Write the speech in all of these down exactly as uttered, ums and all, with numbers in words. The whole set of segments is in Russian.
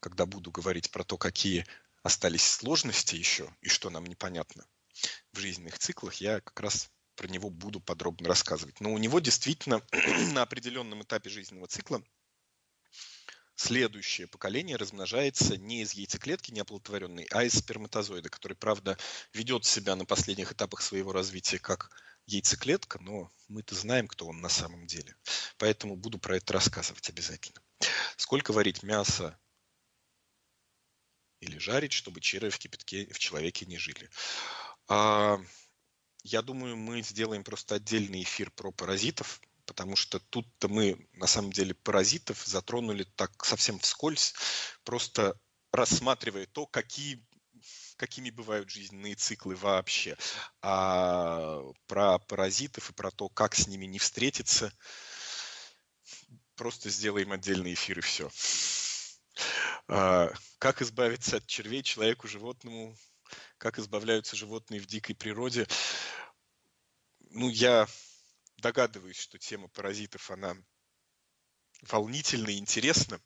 когда буду говорить про то, какие остались сложности еще и что нам непонятно в жизненных циклах, я как раз про него буду подробно рассказывать. Но у него действительно на определенном этапе жизненного цикла следующее поколение размножается не из яйцеклетки неоплодотворенной, а из сперматозоида, который, правда, ведет себя на последних этапах своего развития как яйцеклетка, но мы-то знаем, кто он на самом деле. Поэтому буду про это рассказывать обязательно. Сколько варить мясо или жарить, чтобы черви в кипятке в человеке не жили? А, я думаю, мы сделаем просто отдельный эфир про паразитов, потому что тут-то мы, на самом деле, паразитов затронули так совсем вскользь, просто рассматривая то, какие, какими бывают жизненные циклы вообще. А про паразитов и про то, как с ними не встретиться, просто сделаем отдельный эфир и все. А, как избавиться от червей человеку, животному, как избавляются животные в дикой природе. Ну, я догадываюсь, что тема паразитов, она волнительна и интересна,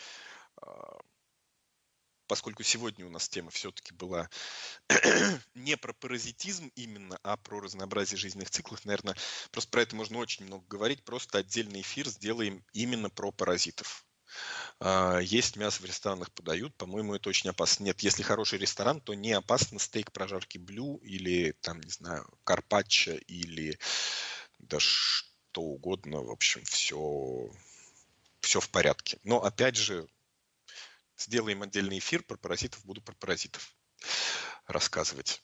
поскольку сегодня у нас тема все-таки была не про паразитизм именно, а про разнообразие жизненных циклов. Наверное, просто про это можно очень много говорить. Просто отдельный эфир сделаем именно про паразитов. Есть мясо в ресторанах подают, по-моему, это очень опасно. Нет, если хороший ресторан, то не опасно стейк прожарки блю или, там, не знаю, карпаччо или да что угодно. В общем, все, все в порядке. Но, опять же, сделаем отдельный эфир про паразитов, буду про паразитов рассказывать.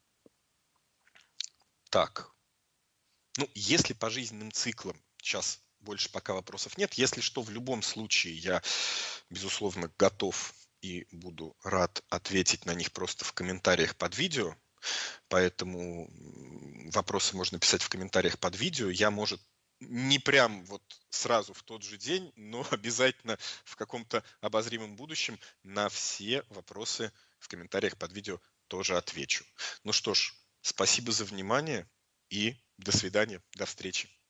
Так. Ну, если по жизненным циклам, сейчас больше пока вопросов нет. Если что, в любом случае я, безусловно, готов и буду рад ответить на них просто в комментариях под видео. Поэтому вопросы можно писать в комментариях под видео. Я, может, не прям вот сразу в тот же день, но обязательно в каком-то обозримом будущем на все вопросы в комментариях под видео тоже отвечу. Ну что ж, спасибо за внимание и до свидания, до встречи.